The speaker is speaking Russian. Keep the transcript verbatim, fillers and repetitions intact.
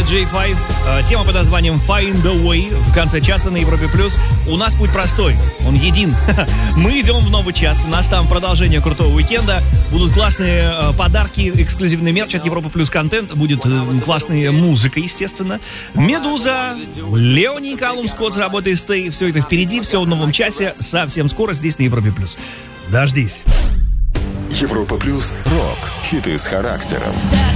джей пять. Тема под названием Find a Way в конце часа на Европе Плюс. У нас путь простой, он един. Мы идем в новый час. У нас там продолжение крутого уикенда. Будут классные э, подарки, эксклюзивный мерч от Европа Плюс контент. Будет э, классная музыка, естественно. Медуза, Леони, Калум Скотт, работа из Stay. Все это впереди, все в новом часе. Совсем скоро здесь на Европе Плюс. Дождись. Европа Плюс. Рок. Хиты с характером.